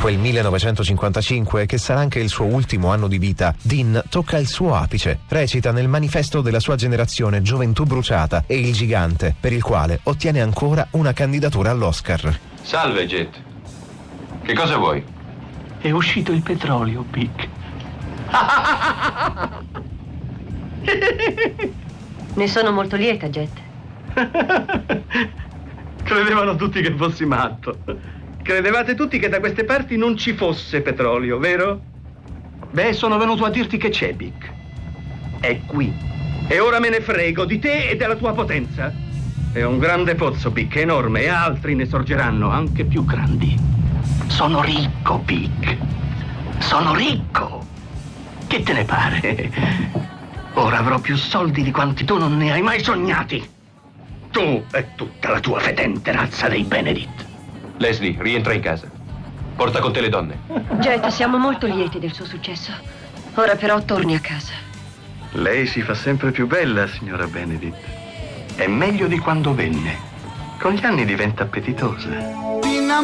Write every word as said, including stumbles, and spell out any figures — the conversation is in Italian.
quel millenovecentocinquantacinque, che sarà anche il suo ultimo anno di vita, Dean tocca il suo apice. Recita nel manifesto della sua generazione Gioventù bruciata e Il gigante, per il quale ottiene ancora una candidatura all'Oscar. Salve, Jet. Che cosa vuoi? È uscito il petrolio, Pic. Ne sono molto lieta, Jet. Credevano tutti che fossi matto. Credevate tutti che da queste parti non ci fosse petrolio, vero? Beh, sono venuto a dirti che c'è, Pic. È qui. E ora me ne frego di te e della tua potenza. È un grande pozzo, Pic, enorme, e altri ne sorgeranno, anche più grandi. Sono ricco, Pic. Sono ricco. Che te ne pare? Ora avrò più soldi di quanti tu non ne hai mai sognati. Tu e tutta la tua fedente razza dei Benedict. Leslie, rientra in casa. Porta con te le donne. Jet, siamo molto lieti del suo successo. Ora però torni a casa. Lei si fa sempre più bella, signora Benedict. È meglio di quando venne. Con gli anni diventa appetitosa.